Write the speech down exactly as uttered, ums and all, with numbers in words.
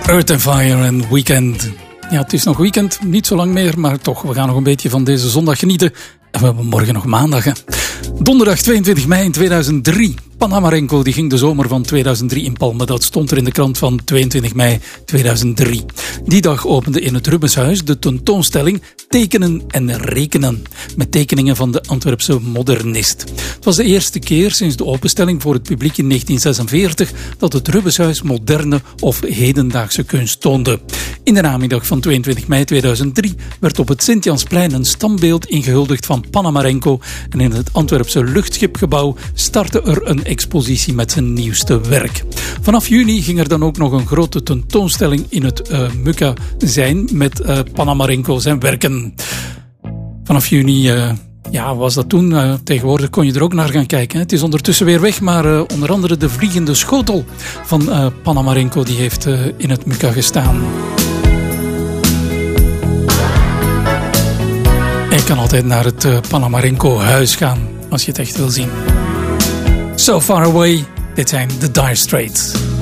Earth and Fire en Weekend. Ja, het is nog weekend, niet zo lang meer, maar toch, we gaan nog een beetje van deze zondag genieten. En we hebben morgen nog maandag, hè. Donderdag tweeëntwintig mei tweeduizend drie. Panamarenko die ging de zomer van tweeduizend drie inpalmen. Dat stond er in de krant van tweeëntwintig mei tweeduizend drie. Die dag opende in het Rubenshuis de tentoonstelling Tekenen en Rekenen. Met tekeningen van de Antwerpse modernist. Het was de eerste keer sinds de openstelling voor het publiek in negentien zesenveertig dat het Rubenshuis moderne of hedendaagse kunst toonde. In de namiddag van tweeëntwintig mei tweeduizend drie werd op het Sint-Jansplein een standbeeld ingehuldigd van Panamarenko. En in het Antwerpse luchtschipgebouw startte er een expositie met zijn nieuwste werk. Vanaf juni ging er dan ook nog een grote tentoonstelling in het uh, Mukka zijn met uh, Panamarenko zijn werken. Vanaf juni uh, ja, was dat toen. Uh, tegenwoordig kon je er ook naar gaan kijken. Hè. Het is ondertussen weer weg, maar uh, onder andere de vliegende schotel van uh, Panamarenko die heeft uh, in het Mukka gestaan. En je kan altijd naar het uh, Panamarenko huis gaan als je het echt wil zien. So Far Away, dit zijn The Dire Straits.